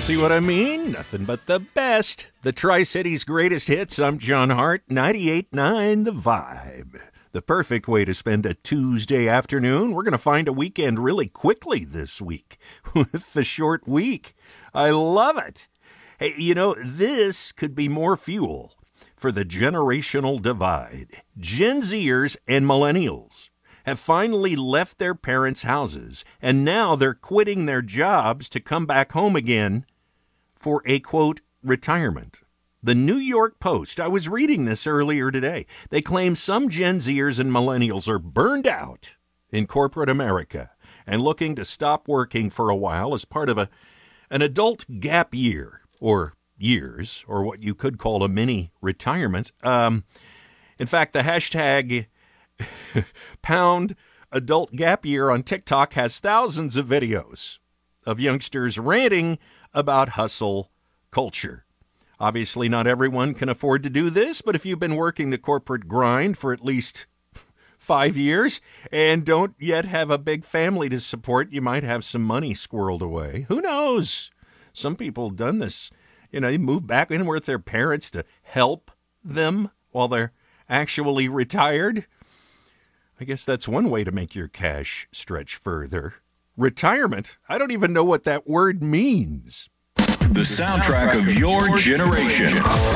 See what I mean? Nothing but the best. The Tri-Cities greatest hits. I'm John Hart, 98.9 The Vibe. The perfect way to spend a Tuesday afternoon. We're going to find a weekend really quickly this week with the short week. I love it. Hey, you know, this could be more fuel for the generational divide. Gen Zers and millennials have finally left their parents' houses, and now they're quitting their jobs to come back home again for a, quote, retirement. The New York Post, I was reading this earlier today, they claim some Gen Zers and millennials are burned out in corporate America and looking to stop working for a while as part of an adult gap year, or years, or what you could call a mini retirement. In fact, the hashtag pound adult gap year on TikTok has thousands of videos of youngsters ranting about hustle culture. Obviously, not everyone can afford to do this, but if you've been working the corporate grind for at least 5 years and don't yet have a big family to support, you might have some money squirreled away. Who knows? Some people have done this. You know, they move back in with their parents to help them while they're actually retired. I guess that's one way to make your cash stretch further. Retirement? I don't even know what that word means. The soundtrack of your generation.